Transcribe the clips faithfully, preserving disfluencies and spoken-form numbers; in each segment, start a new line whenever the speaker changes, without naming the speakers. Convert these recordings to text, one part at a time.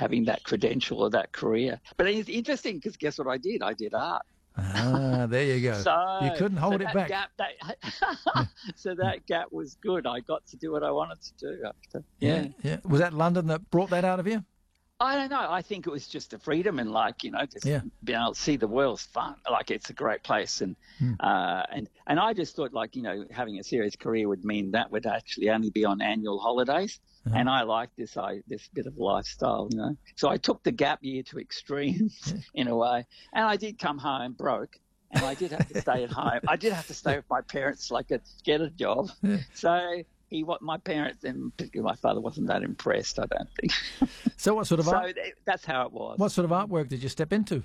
having that credential or that career. But it's interesting because guess what I did? I did art.
Ah, there you go.
So
you couldn't hold
so
it
that
back.
Gap, that, so that gap was good. I got to do what I wanted to do after. Yeah.
yeah, yeah. Was that London that brought that out of you?
I don't know. I think it was just the freedom and like, you know, just
Yeah.
being able to see the world's fun. Like it's a great place. And,
Hmm.
uh, and, and I just thought like, you know, having a serious career would mean that would actually only be on annual holidays.
Uh-huh.
And I like this, I, this bit of lifestyle, you know. So I took the gap year to extremes
Yeah.
in a way. And I did come home broke. And I did have to stay at home. I did have to stay with my parents, like a, get a job.
Yeah.
So he, what my parents, and particularly my father, wasn't that impressed, I don't think.
So what sort of
so
art?
th- that's how it was.
What sort of artwork did you step into?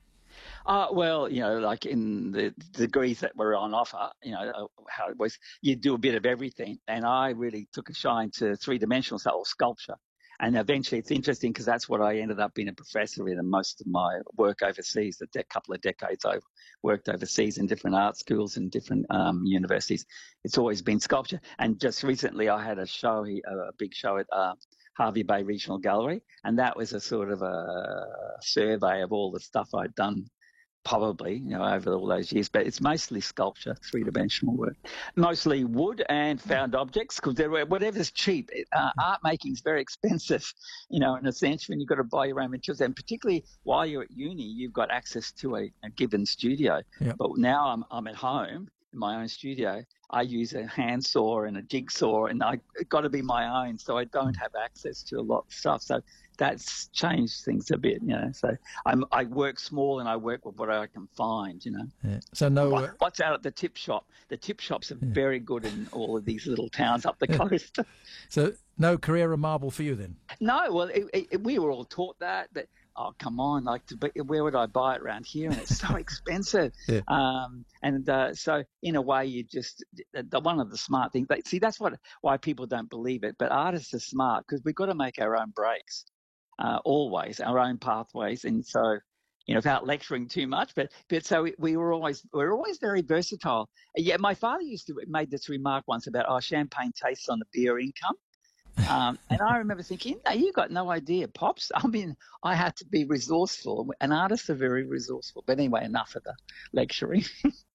Uh, well, you know, like in the degrees that were on offer, you know, uh, how it was, you do a bit of everything. And I really took a shine to three-dimensional stuff, or sculpture. And eventually it's interesting because that's what I ended up being a professor in, and most of my work overseas, the de- couple of decades I've worked overseas in different art schools and different um, universities, it's always been sculpture. And just recently I had a show, a big show at uh, Harvey Bay Regional Gallery, and that was a sort of a survey of all the stuff I'd done probably, you know, over all those years, but it's mostly sculpture, three-dimensional work, mostly wood and found objects, because whatever's cheap. Uh, art making is very expensive, you know, in a sense, when you've got to buy your own materials, and particularly while you're at uni, you've got access to a, a given studio.
Yep.
But now I'm I'm at home in my own studio. I use a handsaw and a jigsaw, and I got to be my own, so I don't have access to a lot of stuff. So that's changed things a bit, you know. So I'm, I work small and I work with what I can find, you know.
Yeah. So no. Uh,
What's out at the tip shop? The tip shops are
Yeah.
very good in all of these little towns up the
Yeah.
coast.
so no career in marble for you then?
No, well, it, it, we were all taught that, that, oh, come on, like, to be, where would I buy it around here? And it's so expensive.
Yeah.
Um, and uh, so, in a way, you just, the, one of the smart things, like, see, that's what why people don't believe it, but artists are smart because we've got to make our own breaks, uh, always, our own pathways. And so, you know, without lecturing too much, but but so we, we were always we were always very versatile. Yeah, my father used to made this remark once about, oh, champagne tastes on the beer income. Um, and I remember thinking, no, you got no idea, Pops. I mean, I had to be resourceful, and artists are very resourceful. But anyway, enough of the lecturing.